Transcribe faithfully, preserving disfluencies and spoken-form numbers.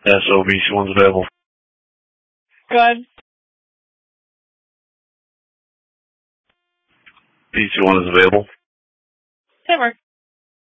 Yeah, so B C one's available. Go ahead. B C one is available. That works.